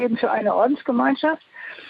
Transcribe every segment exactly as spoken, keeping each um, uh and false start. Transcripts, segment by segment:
eben für eine Ordensgemeinschaft.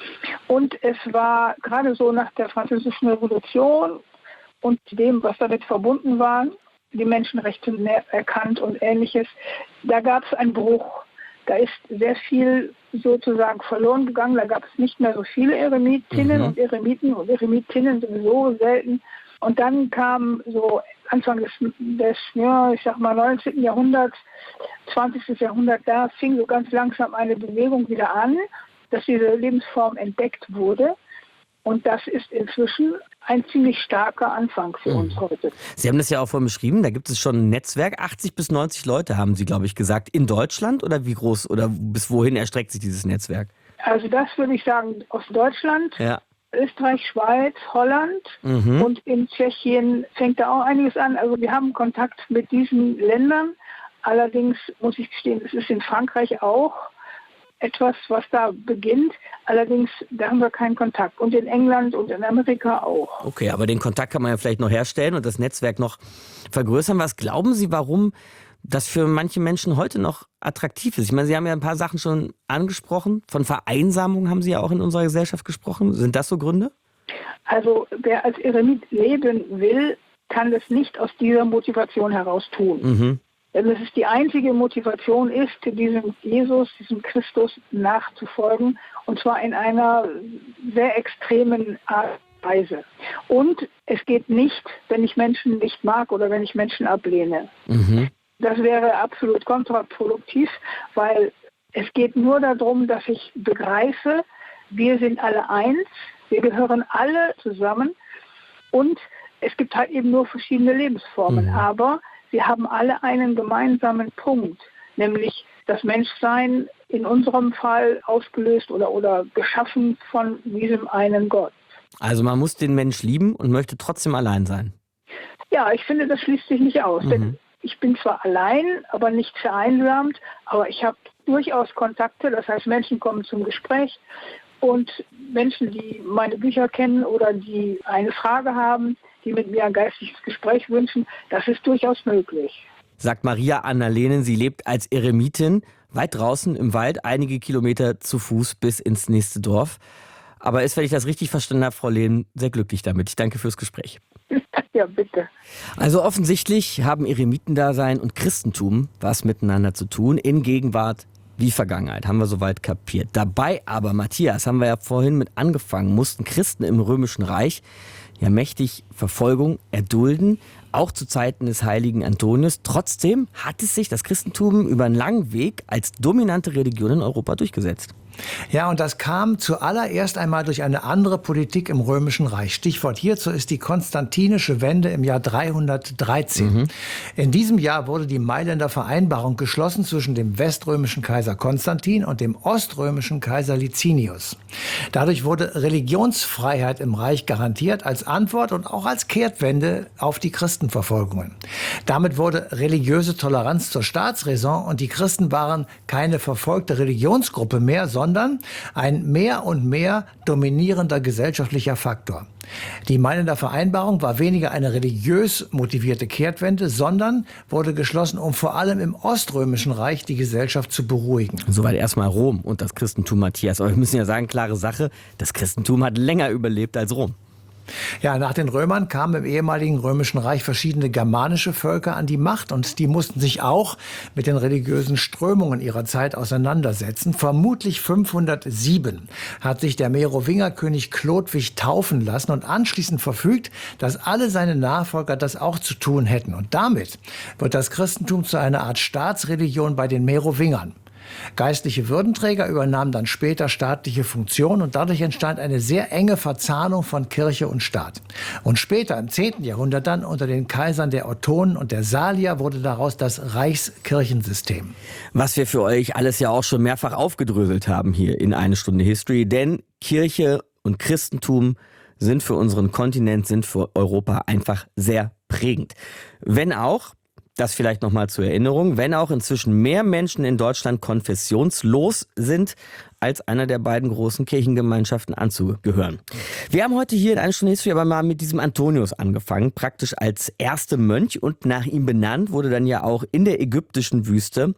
Und es war gerade so nach der Französischen Revolution und dem, was damit verbunden war, die Menschenrechte erkannt und Ähnliches, da gab es einen Bruch. Da ist sehr viel sozusagen verloren gegangen. Da gab es nicht mehr so viele Eremitinnen mhm. und Eremiten und Eremitinnen sowieso selten. Und dann kam so Anfang des, des ja, ich sag mal neunzehnten. Jahrhunderts, zwanzigsten. Jahrhundert, da fing so ganz langsam eine Bewegung wieder an, dass diese Lebensform entdeckt wurde. Und das ist inzwischen ein ziemlich starker Anfang für uns heute. Sie haben das ja auch vorhin beschrieben, da gibt es schon ein Netzwerk. achtzig bis neunzig Leute haben Sie, glaube ich, gesagt. In Deutschland oder wie groß oder bis wohin erstreckt sich dieses Netzwerk? Also das würde ich sagen aus Deutschland, ja. Österreich, Schweiz, Holland mhm. und in Tschechien fängt da auch einiges an. Also wir haben Kontakt mit diesen Ländern. Allerdings muss ich gestehen, es ist in Frankreich auch etwas, was da beginnt. Allerdings, da haben wir keinen Kontakt. Und in England und in Amerika auch. Okay, aber den Kontakt kann man ja vielleicht noch herstellen und das Netzwerk noch vergrößern. Was glauben Sie, warum das für manche Menschen heute noch attraktiv ist? Ich meine, Sie haben ja ein paar Sachen schon angesprochen. Von Vereinsamung haben Sie ja auch in unserer Gesellschaft gesprochen. Sind das so Gründe? Also, wer als Eremit leben will, kann das nicht aus dieser Motivation heraus tun. Mhm. Denn es ist die einzige Motivation ist, diesem Jesus, diesem Christus nachzufolgen, und zwar in einer sehr extremen Art und Weise. Und es geht nicht, wenn ich Menschen nicht mag oder wenn ich Menschen ablehne. Mhm. Das wäre absolut kontraproduktiv, weil es geht nur darum, dass ich begreife, wir sind alle eins, wir gehören alle zusammen und es gibt halt eben nur verschiedene Lebensformen, mhm. aber wir haben alle einen gemeinsamen Punkt, nämlich das Menschsein in unserem Fall ausgelöst oder, oder geschaffen von diesem einen Gott. Also man muss den Mensch lieben und möchte trotzdem allein sein. Ja, ich finde, das schließt sich nicht aus. Mhm. Denn ich bin zwar allein, aber nicht vereinsamt, aber ich habe durchaus Kontakte, das heißt Menschen kommen zum Gespräch und Menschen, die meine Bücher kennen oder die eine Frage haben, die mit mir ein geistiges Gespräch wünschen, das ist durchaus möglich. Sagt Maria Anna Lehnen, sie lebt als Eremitin weit draußen im Wald, einige Kilometer zu Fuß bis ins nächste Dorf. Aber ist, wenn ich das richtig verstanden habe, Frau Lehnen, sehr glücklich damit. Ich danke fürs Gespräch. Ja, bitte. Also offensichtlich haben Eremitendasein und Christentum was miteinander zu tun, in Gegenwart wie Vergangenheit, haben wir soweit kapiert. Dabei aber, Matthias, haben wir ja vorhin mit angefangen, mussten Christen im Römischen Reich ja mächtig Verfolgung erdulden, auch zu Zeiten des heiligen Antonius. Trotzdem hat es sich das Christentum über einen langen Weg als dominante Religion in Europa durchgesetzt. Ja, und das kam zuallererst einmal durch eine andere Politik im Römischen Reich. Stichwort hierzu ist die konstantinische Wende im Jahr dreihundertdreizehn. Mhm. In diesem Jahr wurde die Mailänder Vereinbarung geschlossen zwischen dem weströmischen Kaiser Konstantin und dem oströmischen Kaiser Licinius. Dadurch wurde Religionsfreiheit im Reich garantiert als Antwort und auch als Kehrtwende auf die Christenverfolgungen. Damit wurde religiöse Toleranz zur Staatsräson und die Christen waren keine verfolgte Religionsgruppe mehr, sondern ein mehr und mehr dominierender gesellschaftlicher Faktor. Die Mailänder Vereinbarung war weniger eine religiös motivierte Kehrtwende, sondern wurde geschlossen, um vor allem im Oströmischen Reich die Gesellschaft zu beruhigen. Soweit erstmal Rom und das Christentum, Matthias. Aber wir müssen ja sagen, klare Sache, das Christentum hat länger überlebt als Rom. Ja, nach den Römern kamen im ehemaligen Römischen Reich verschiedene germanische Völker an die Macht und die mussten sich auch mit den religiösen Strömungen ihrer Zeit auseinandersetzen. Vermutlich fünfhundertsieben hat sich der Merowingerkönig Chlodwig taufen lassen und anschließend verfügt, dass alle seine Nachfolger das auch zu tun hätten. Und damit wird das Christentum zu einer Art Staatsreligion bei den Merowingern. Geistliche Würdenträger übernahmen dann später staatliche Funktionen und dadurch entstand eine sehr enge Verzahnung von Kirche und Staat. Und später im zehnten Jahrhundert dann unter den Kaisern der Ottonen und der Salier wurde daraus das Reichskirchensystem. Was wir für euch alles ja auch schon mehrfach aufgedröselt haben hier in Eine Stunde History, denn Kirche und Christentum sind für unseren Kontinent, sind für Europa einfach sehr prägend. Wenn auch, das vielleicht nochmal zur Erinnerung, wenn auch inzwischen mehr Menschen in Deutschland konfessionslos sind, als einer der beiden großen Kirchengemeinschaften anzugehören. Wir haben heute hier in Eine Stunde History aber mal mit diesem Antonius angefangen, praktisch als erster Mönch und nach ihm benannt wurde dann ja auch in der ägyptischen Wüste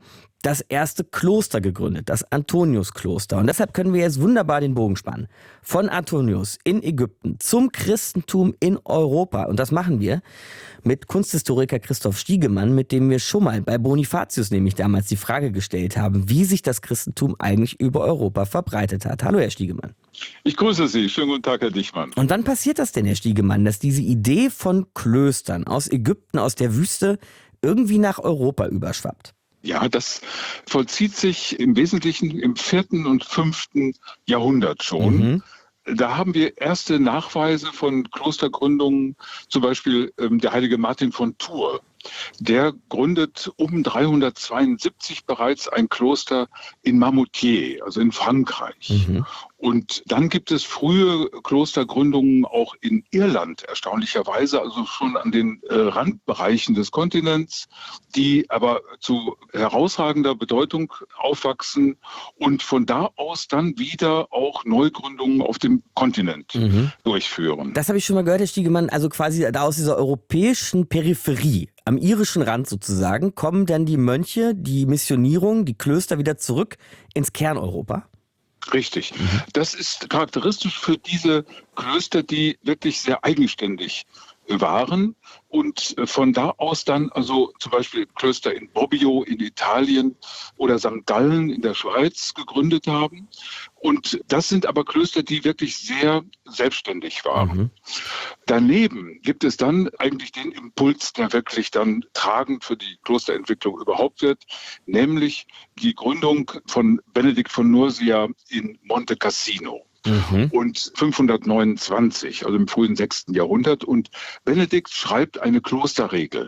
das erste Kloster gegründet, das Antoniuskloster. Und deshalb können wir jetzt wunderbar den Bogen spannen. Von Antonius in Ägypten zum Christentum in Europa. Und das machen wir mit Kunsthistoriker Christoph Stiegemann, mit dem wir schon mal bei Bonifatius nämlich damals die Frage gestellt haben, wie sich das Christentum eigentlich über Europa verbreitet hat. Hallo, Herr Stiegemann. Ich grüße Sie. Schönen guten Tag, Herr Dichmann. Und wann passiert das denn, Herr Stiegemann, dass diese Idee von Klöstern aus Ägypten, aus der Wüste, irgendwie nach Europa überschwappt? Ja, das vollzieht sich im Wesentlichen im vierten und fünften Jahrhundert schon. Mhm. Da haben wir erste Nachweise von Klostergründungen, zum Beispiel ähm, der heilige Martin von Tours. Der gründet um dreihundertzweiundsiebzig bereits ein Kloster in Marmoutier, also in Frankreich. Mhm. Und dann gibt es frühe Klostergründungen auch in Irland, erstaunlicherweise, also schon an den äh, Randbereichen des Kontinents, die aber zu herausragender Bedeutung aufwachsen und von da aus dann wieder auch Neugründungen auf dem Kontinent mhm. durchführen. Das habe ich schon mal gehört, Herr Stiegemann, also quasi da aus dieser europäischen Peripherie, am irischen Rand sozusagen, kommen dann die Mönche, die Missionierung, die Klöster wieder zurück ins Kerneuropa? Richtig. Mhm. Das ist charakteristisch für diese Klöster, die wirklich sehr eigenständig waren und von da aus dann also zum Beispiel Klöster in Bobbio in Italien oder Sankt Gallen in der Schweiz gegründet haben. Und das sind aber Klöster, die wirklich sehr selbstständig waren. Mhm. Daneben gibt es dann eigentlich den Impuls, der wirklich dann tragend für die Klosterentwicklung überhaupt wird, nämlich die Gründung von Benedikt von Nursia in Monte Cassino. Mhm. Und fünfhundertneunundzwanzig, also im frühen sechsten Jahrhundert. Und Benedikt schreibt eine Klosterregel.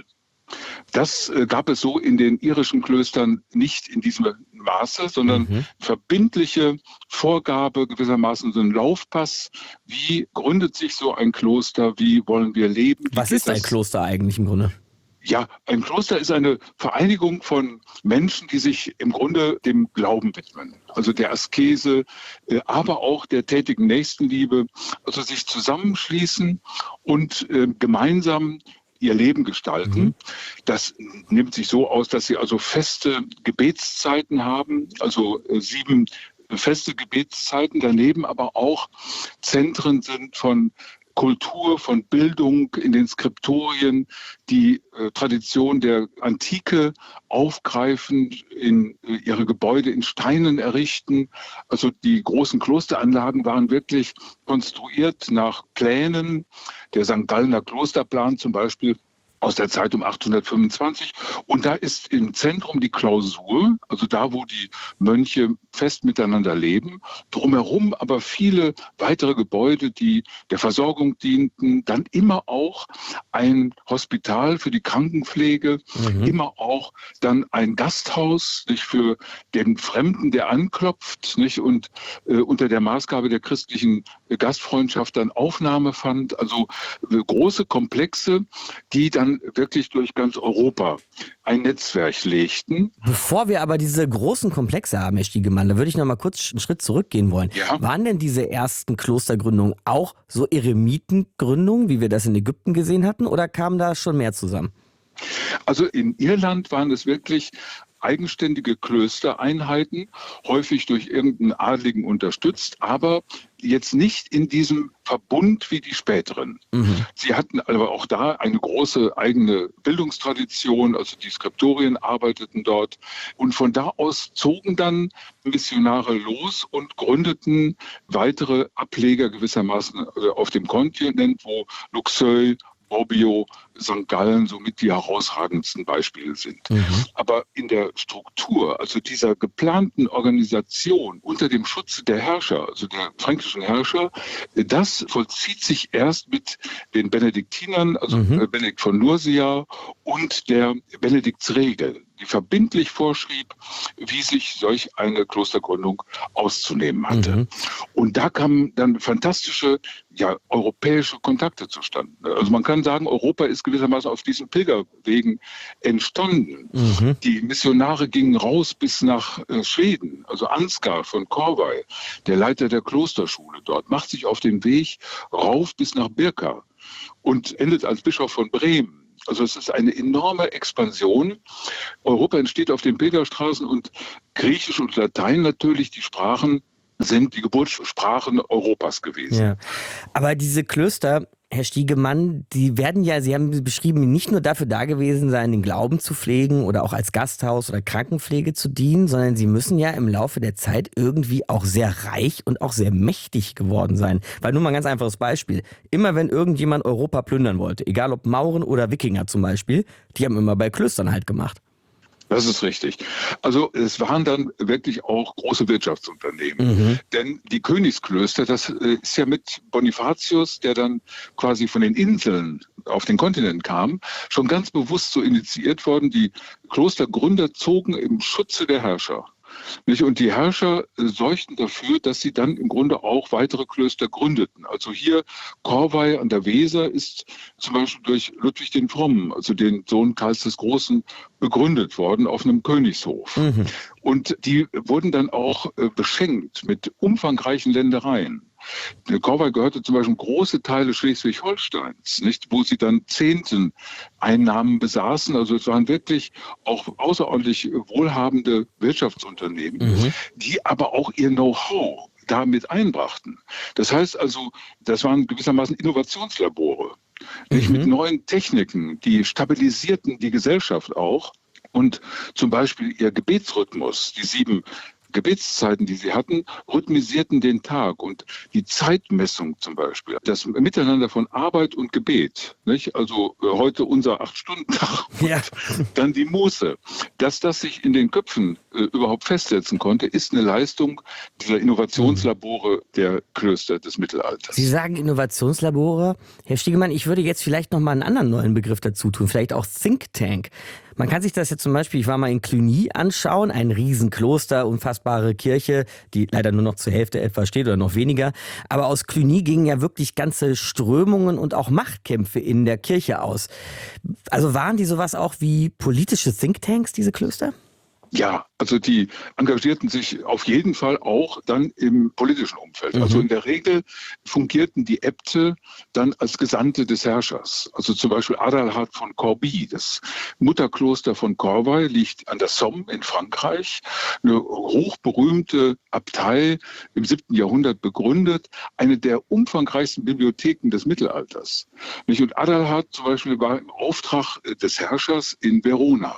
Das äh, gab es so in den irischen Klöstern nicht in diesem Maße, sondern mhm. verbindliche Vorgabe, gewissermaßen so ein Laufpass. Wie gründet sich so ein Kloster? Wie wollen wir leben? Wie Was ist ein Kloster eigentlich im Grunde? Ja, ein Kloster ist eine Vereinigung von Menschen, die sich im Grunde dem Glauben widmen. Also der Askese, aber auch der tätigen Nächstenliebe. Also sich zusammenschließen und äh, gemeinsam ihr Leben gestalten. Mhm. Das nimmt sich so aus, dass sie also feste Gebetszeiten haben, also äh, sieben feste Gebetszeiten, daneben aber auch Zentren sind von Kultur, von Bildung in den Skriptorien, die äh, Tradition der Antike aufgreifen, in äh, ihre Gebäude in Steinen errichten. Also die großen Klosteranlagen waren wirklich konstruiert nach Plänen. Der Sankt Gallener Klosterplan zum Beispiel aus der Zeit um achthundertfünfundzwanzig. Und da ist im Zentrum die Klausur, also da, wo die Mönche fest miteinander leben. Drumherum aber viele weitere Gebäude, die der Versorgung dienten. Dann immer auch ein Hospital für die Krankenpflege, mhm. immer auch dann ein Gasthaus, nicht, für den Fremden, der anklopft, nicht, und äh, unter der Maßgabe der christlichen Gastfreundschaft dann Aufnahme fand. Also äh, große Komplexe, die dann wirklich durch ganz Europa ein Netzwerk legten. Bevor wir aber diese großen Komplexe haben, Herr Stiegemann, da würde ich noch mal kurz einen Schritt zurückgehen wollen. Ja. Waren denn diese ersten Klostergründungen auch so Eremitengründungen, wie wir das in Ägypten gesehen hatten, oder kam da schon mehr zusammen? Also in Irland waren es wirklich eigenständige Klöstereinheiten, häufig durch irgendeinen Adligen unterstützt, aber jetzt nicht in diesem Verbund wie die späteren. Mhm. Sie hatten aber auch da eine große eigene Bildungstradition, also die Skriptorien arbeiteten dort. Und von da aus zogen dann Missionare los und gründeten weitere Ableger gewissermaßen auf dem Kontinent, wo Luxeuil, Bobbio, Sankt Gallen somit die herausragendsten Beispiele sind. Mhm. Aber in der Struktur, also dieser geplanten Organisation unter dem Schutz der Herrscher, also der fränkischen Herrscher, das vollzieht sich erst mit den Benediktinern, also mhm. Benedikt von Nursia und der Benediktsregel, die verbindlich vorschrieb, wie sich solch eine Klostergründung auszunehmen hatte. Mhm. Und da kamen dann fantastische, ja, europäische Kontakte zustande. Also man kann sagen, Europa ist gewissermaßen auf diesen Pilgerwegen entstanden. Mhm. Die Missionare gingen raus bis nach äh, Schweden. Also Ansgar von Corvey, der Leiter der Klosterschule dort, macht sich auf den Weg rauf bis nach Birka und endet als Bischof von Bremen. Also es ist eine enorme Expansion. Europa entsteht auf den Pilgerstraßen und Griechisch und Latein natürlich, die Sprachen sind die Geburtssprachen Europas gewesen. Ja. Aber diese Klöster, Herr Stiegemann, die werden ja, Sie haben beschrieben, nicht nur dafür da gewesen sein, den Glauben zu pflegen oder auch als Gasthaus oder Krankenpflege zu dienen, sondern sie müssen ja im Laufe der Zeit irgendwie auch sehr reich und auch sehr mächtig geworden sein. Weil nur mal ein ganz einfaches Beispiel. Immer wenn irgendjemand Europa plündern wollte, egal ob Mauren oder Wikinger zum Beispiel, die haben immer bei Klöstern halt gemacht. Das ist richtig. Also es waren dann wirklich auch große Wirtschaftsunternehmen. Mhm. Denn die Königsklöster, das ist ja mit Bonifatius, der dann quasi von den Inseln auf den Kontinent kam, schon ganz bewusst so initiiert worden. Die Klostergründer zogen im Schutze der Herrscher. Und die Herrscher sorgten dafür, dass sie dann im Grunde auch weitere Klöster gründeten. Also hier Corvey an der Weser ist zum Beispiel durch Ludwig den Frommen, also den Sohn Karls des Großen, begründet worden auf einem Königshof. Mhm. Und die wurden dann auch beschenkt mit umfangreichen Ländereien. Corvey gehörte zum Beispiel große Teile Schleswig-Holsteins, nicht, wo sie dann Zehnten-Einnahmen besaßen. Also es waren wirklich auch außerordentlich wohlhabende Wirtschaftsunternehmen, mhm. die aber auch ihr Know-how damit einbrachten. Das heißt also, das waren gewissermaßen Innovationslabore, mhm. nicht, mit neuen Techniken, die stabilisierten die Gesellschaft auch. Und zum Beispiel ihr Gebetsrhythmus, die sieben Gebetszeiten, die sie hatten, rhythmisierten den Tag und die Zeitmessung zum Beispiel, das Miteinander von Arbeit und Gebet, nicht? Also äh, heute unser Acht-Stunden-Tag, ja. Dann die Muße. Dass das sich in den Köpfen äh, überhaupt festsetzen konnte, ist eine Leistung dieser Innovationslabore der Klöster des Mittelalters. Sie sagen Innovationslabore. Herr Stiegemann, ich würde jetzt vielleicht noch mal einen anderen neuen Begriff dazu tun, vielleicht auch Think Tank. Man kann sich das jetzt zum Beispiel, ich war mal in Cluny anschauen, ein Riesenkloster, unfassbare Kirche, die leider nur noch zur Hälfte etwa steht oder noch weniger. Aber aus Cluny gingen ja wirklich ganze Strömungen und auch Machtkämpfe in der Kirche aus. Also waren die sowas auch wie politische Thinktanks, diese Klöster? Ja, also die engagierten sich auf jeden Fall auch dann im politischen Umfeld. Mhm. Also in der Regel fungierten die Äbte dann als Gesandte des Herrschers. Also zum Beispiel Adalhard von Corbie, das Mutterkloster von Corvey, liegt an der Somme in Frankreich. Eine hochberühmte Abtei im siebten Jahrhundert begründet, eine der umfangreichsten Bibliotheken des Mittelalters. Und Adalhard zum Beispiel war im Auftrag des Herrschers in Verona.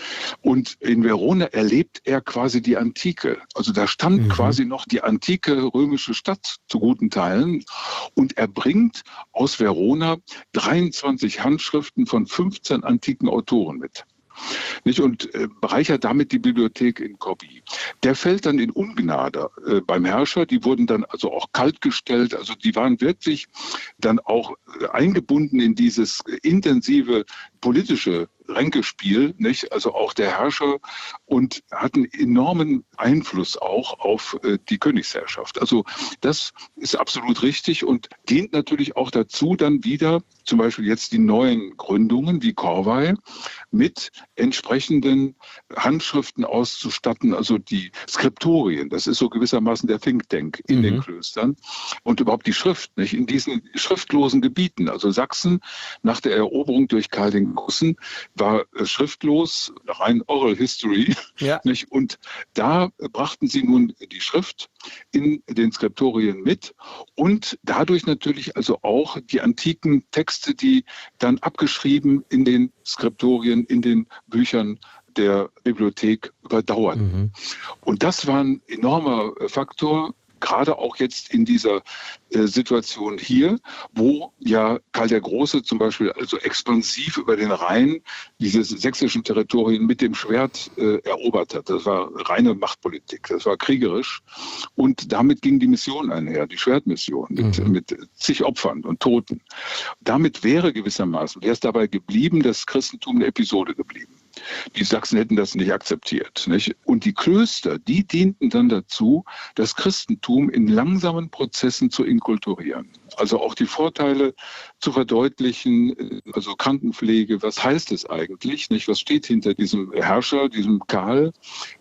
Und in Verona erlebt er quasi die Antike. Also da stand mhm. quasi noch die antike römische Stadt zu guten Teilen. Und er bringt aus Verona dreiundzwanzig Handschriften von fünfzehn antiken Autoren mit. Nicht? Und äh, bereichert damit die Bibliothek in Corbie. Der fällt dann in Ungnade äh, beim Herrscher. Die wurden dann also auch kaltgestellt. Also die waren wirklich dann auch äh, eingebunden in dieses äh, intensive politische Ränkespiel, nicht? Also auch der Herrscher, und hatten enormen Einfluss auch auf äh, die Königsherrschaft. Also das ist absolut richtig und dient natürlich auch dazu, dann wieder zum Beispiel jetzt die neuen Gründungen wie Corvey mit entsprechenden Handschriften auszustatten, also die Skriptorien, das ist so gewissermaßen der Think Tank in mhm. den Klöstern und überhaupt die Schrift, nicht? In diesen schriftlosen Gebieten, also Sachsen nach der Eroberung durch Karl den Großen war schriftlos, rein Oral History. Ja. Nicht? Und da brachten sie nun die Schrift in den Skriptorien mit und dadurch natürlich also auch die antiken Texte, die dann abgeschrieben in den Skriptorien, in den Büchern der Bibliothek überdauerten. Mhm. Und das war ein enormer Faktor, gerade auch jetzt in dieser äh, Situation hier, wo ja Karl der Große zum Beispiel also expansiv über den Rhein diese sächsischen Territorien mit dem Schwert äh, erobert hat. Das war reine Machtpolitik, das war kriegerisch und damit ging die Mission einher, die Schwertmission mit, mhm. mit zig Opfern und Toten. Damit wäre gewissermaßen, wäre es dabei geblieben, das Christentum eine Episode geblieben. Die Sachsen hätten das nicht akzeptiert, nicht? Und die Klöster, die dienten dann dazu, das Christentum in langsamen Prozessen zu inkulturieren. Also auch die Vorteile zu verdeutlichen, also Krankenpflege, was heißt es eigentlich, nicht? Was steht hinter diesem Herrscher, diesem Karl?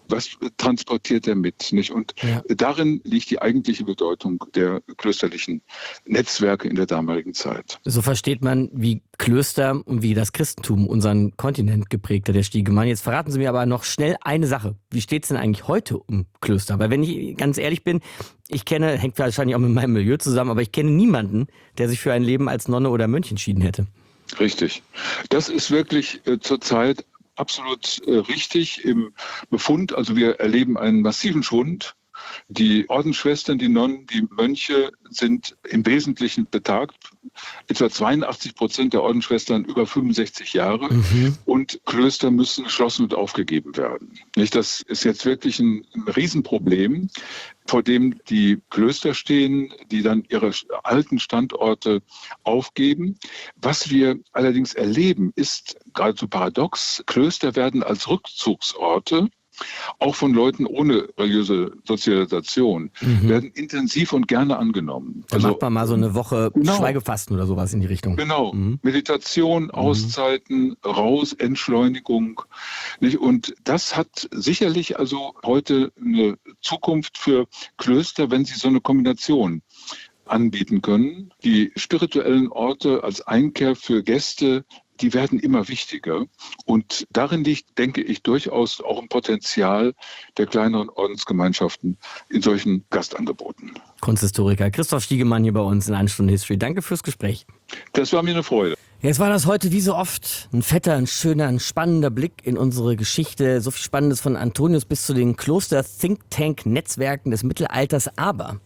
Was transportiert er mit? Nicht? Und ja. darin liegt die eigentliche Bedeutung der klösterlichen Netzwerke in der damaligen Zeit. So versteht man, wie Klöster und wie das Christentum unseren Kontinent geprägt hat, Herr Stiegemann. Jetzt verraten Sie mir aber noch schnell eine Sache. Wie steht es denn eigentlich heute um Klöster? Weil wenn ich ganz ehrlich bin, ich kenne, hängt wahrscheinlich auch mit meinem Milieu zusammen, aber ich kenne niemanden, der sich für ein Leben als Nonne oder Mönch entschieden hätte. Richtig. Das ist wirklich äh, zurzeit absolut äh, richtig im Befund. Also wir erleben einen massiven Schwund. Die Ordensschwestern, die Nonnen, die Mönche sind im Wesentlichen betagt. Etwa zweiundachtzig Prozent der Ordensschwestern über fünfundsechzig Jahre. Mhm. Und Klöster müssen geschlossen und aufgegeben werden. Nicht? Das ist jetzt wirklich ein, ein Riesenproblem, vor dem die Klöster stehen, die dann ihre alten Standorte aufgeben. Was wir allerdings erleben, ist geradezu paradox. Klöster werden als Rückzugsorte auch von Leuten ohne religiöse Sozialisation, mhm. werden intensiv und gerne angenommen. Da also, macht man mal so eine Woche genau. Schweigefasten oder sowas in die Richtung. Genau. Mhm. Meditation, Auszeiten, mhm. raus, Entschleunigung. Nicht? Und das hat sicherlich also heute eine Zukunft für Klöster, wenn sie so eine Kombination anbieten können. Die spirituellen Orte als Einkehr für Gäste, die werden immer wichtiger. Und darin liegt, denke ich, durchaus auch ein Potenzial der kleineren Ordensgemeinschaften in solchen Gastangeboten. Kunsthistoriker Christoph Stiegemann hier bei uns in einer Stunde History. Danke fürs Gespräch. Das war mir eine Freude. Jetzt war das heute wie so oft ein fetter, ein schöner, ein spannender Blick in unsere Geschichte. So viel Spannendes von Antonius bis zu den Kloster-Think-Tank-Netzwerken des Mittelalters. Aber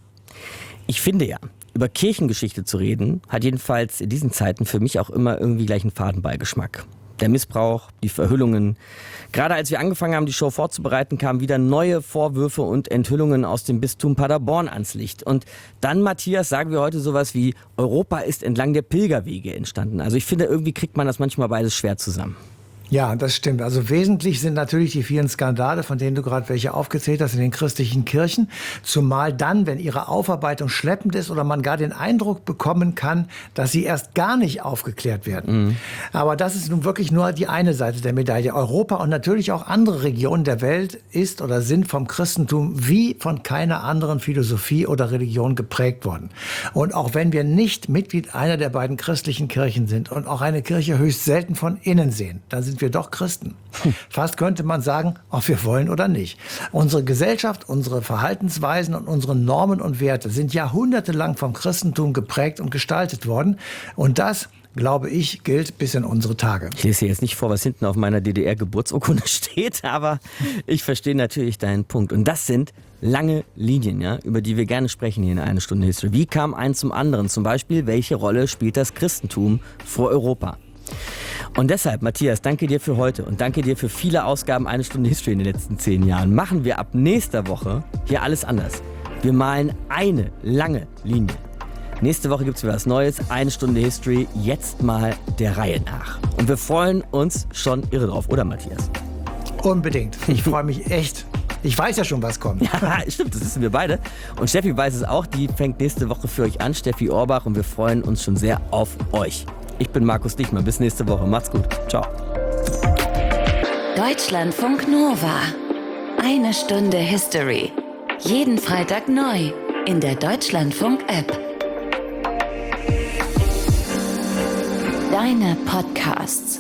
ich finde ja, über Kirchengeschichte zu reden, hat jedenfalls in diesen Zeiten für mich auch immer irgendwie gleich einen Fadenbeigeschmack. Der Missbrauch, die Verhüllungen. Gerade als wir angefangen haben, die Show vorzubereiten, kamen wieder neue Vorwürfe und Enthüllungen aus dem Bistum Paderborn ans Licht. Und dann, Matthias, sagen wir heute sowas wie, Europa ist entlang der Pilgerwege entstanden. Also ich finde, irgendwie kriegt man das manchmal beides schwer zusammen. Ja, das stimmt. Also wesentlich sind natürlich die vielen Skandale, von denen du gerade welche aufgezählt hast in den christlichen Kirchen. Zumal dann, wenn ihre Aufarbeitung schleppend ist oder man gar den Eindruck bekommen kann, dass sie erst gar nicht aufgeklärt werden. Mhm. Aber das ist nun wirklich nur die eine Seite der Medaille. Europa und natürlich auch andere Regionen der Welt ist oder sind vom Christentum wie von keiner anderen Philosophie oder Religion geprägt worden. Und auch wenn wir nicht Mitglied einer der beiden christlichen Kirchen sind und auch eine Kirche höchst selten von innen sehen, dann sind wir doch Christen. Fast könnte man sagen, ob wir wollen oder nicht. Unsere Gesellschaft, unsere Verhaltensweisen und unsere Normen und Werte sind jahrhundertelang vom Christentum geprägt und gestaltet worden. Und das, glaube ich, gilt bis in unsere Tage. Ich lese jetzt nicht vor, was hinten auf meiner D D R-Geburtsurkunde steht, aber ich verstehe natürlich deinen Punkt. Und das sind lange Linien, ja, über die wir gerne sprechen hier in einer Stunde History. Wie kam eins zum anderen? Zum Beispiel, welche Rolle spielt das Christentum vor Europa? Und deshalb, Matthias, danke dir für heute und danke dir für viele Ausgaben Eine Stunde History in den letzten zehn Jahren. Machen wir ab nächster Woche hier alles anders. Wir malen eine lange Linie. Nächste Woche gibt es wieder was Neues. Eine Stunde History, jetzt mal der Reihe nach. Und wir freuen uns schon irre drauf, oder Matthias? Unbedingt. Ich freue mich echt. Ich weiß ja schon, was kommt. Ja, stimmt, das wissen wir beide. Und Steffi weiß es auch, die fängt nächste Woche für euch an, Steffi Orbach, und wir freuen uns schon sehr auf euch. Ich bin Markus Dichmann. Bis nächste Woche. Macht's gut. Ciao. Deutschlandfunk Nova. Eine Stunde History. Jeden Freitag neu in der Deutschlandfunk-App. Deine Podcasts.